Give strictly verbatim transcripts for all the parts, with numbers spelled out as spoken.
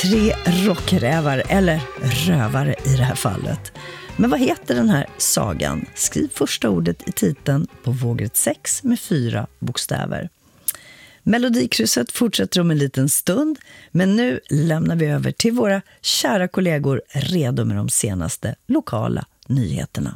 Tre rockrävar, eller rövare i det här fallet. Men vad heter den här sagan? Skriv första ordet i titeln på vågrätt sex med fyra bokstäver. Melodikrysset fortsätter om en liten stund, men nu lämnar vi över till våra kära kollegor redo med de senaste lokala nyheterna.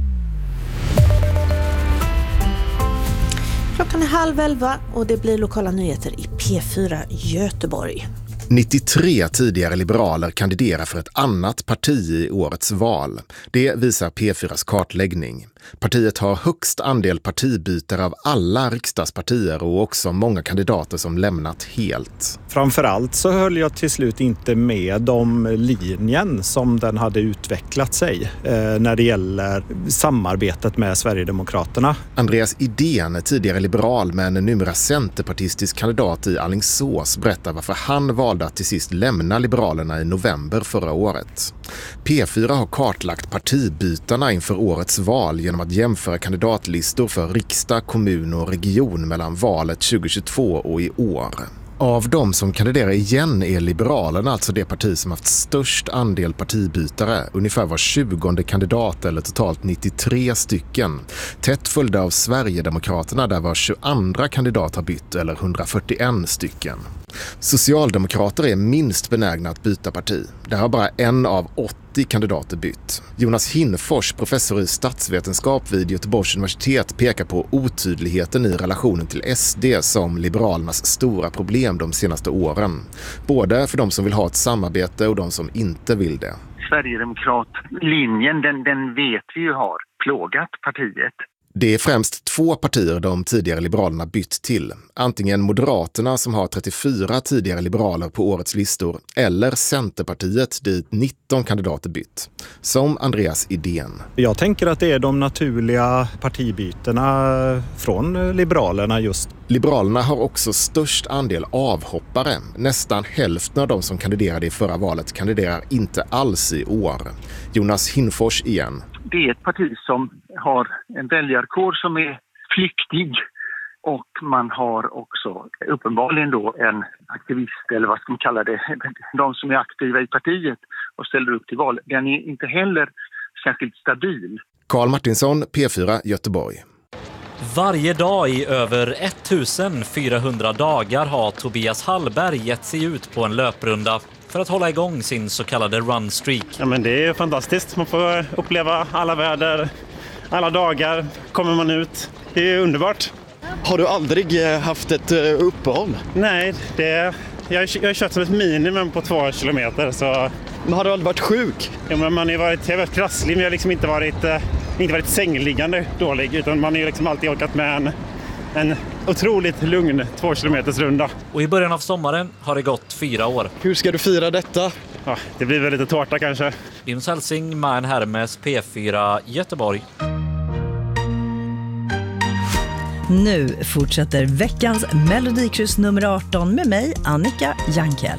Klockan är halv elva och det blir lokala nyheter i P fyra Göteborg. nittiotre tidigare liberaler kandiderar för ett annat parti i årets val. Det visar P fyras kartläggning. Partiet har högst andel partibytare av alla riksdagspartier och också många kandidater som lämnat helt. Framförallt så höll jag till slut inte med om linjen som den hade utvecklat sig eh, när det gäller samarbetet med Sverigedemokraterna. Andreas Idén, tidigare liberal men numera centerpartistisk kandidat i Alingsås, berättar varför han valde att till sist lämna Liberalerna i november förra året. P fyra har kartlagt partibytarna inför årets val genom att jämföra kandidatlistor för riksdag, kommun och region mellan valet tjugohundratjugotvå och i år. Av de som kandiderar igen är Liberalerna alltså det parti som haft störst andel partibytare, ungefär var tjugonde kandidat eller totalt nittiotre stycken. Tätt följda av Sverigedemokraterna där var tjugoandra kandidat har bytt eller hundrafyrtioen stycken. Socialdemokrater är minst benägna att byta parti. Där har bara en av åttio kandidater bytt. Jonas Hinfors, professor i statsvetenskap vid Göteborgs universitet, pekar på otydligheten i relationen till S D som Liberalernas stora problem de senaste åren. Både för de som vill ha ett samarbete och de som inte vill det. Sverigedemokratlinjen, den, den vet vi ju har plågat partiet. Det är främst två partier de tidigare liberalerna bytt till. Antingen Moderaterna som har trettiofyra tidigare liberaler på årets listor eller Centerpartiet dit nitton kandidater bytt. Som Andreas Idén. Jag tänker att det är de naturliga partibytena från Liberalerna just. Liberalerna har också störst andel avhoppare. Nästan hälften av de som kandiderade i förra valet kandiderar inte alls i år. Jonas Hinfors igen. Det är ett parti som har en väljarkår som är flyktig och man har också uppenbarligen då en aktivist eller vad ska man kalla det, de som är aktiva i partiet och ställer upp till val. Den är inte heller särskilt stabil. Karl Martinsson, P fyra Göteborg. Varje dag i över ettusenfyrahundra dagar har Tobias Hallberg gett sig ut på en löprunda för att hålla igång sin så kallade run streak. Ja, men det är fantastiskt. Man får uppleva alla väder, alla dagar kommer man ut. Det är underbart. Har du aldrig haft ett uppehåll? Nej, det, jag har kört som ett minimum på två kilometer. Så... Men har du aldrig varit sjuk? Ja, men man har varit, jag har varit krasslig, men jag har liksom inte varit, inte varit sängliggande dålig. Utan man har liksom alltid orkat med en, en otroligt lugn två kilometers runda. Och i början av sommaren har det gått fyra år. Hur ska du fira detta? Ja, det blir väl lite tårta kanske. Linus Helsing, Man Hermes, P fyra Göteborg. Nu fortsätter veckans Melodikryss nummer arton med mig, Annika Jankell.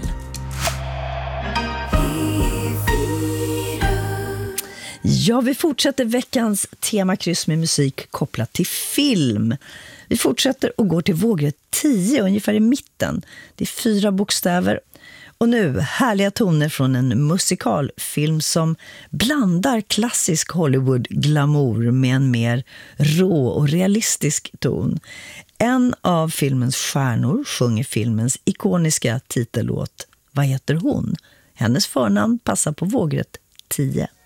Ja, vi fortsätter veckans temakryss med musik kopplat till film. Vi fortsätter och går till vågrätt tio, ungefär i mitten. Det är fyra bokstäver. Och nu härliga toner från en musikalfilm som blandar klassisk Hollywood-glamour med en mer rå och realistisk ton. En av filmens stjärnor sjunger filmens ikoniska titellåt Vad heter hon? Hennes förnamn passar på vågrätt tio.